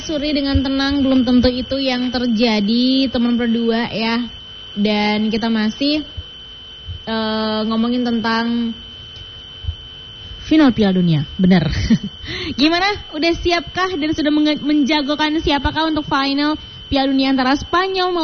Suri dengan tenang belum tentu itu yang terjadi, teman berdua ya. Dan kita masih ngomongin tentang final Piala Dunia, benar. Gimana? Udah siapkah dan sudah menjagokan siapakah untuk final Piala Dunia antara Spanyol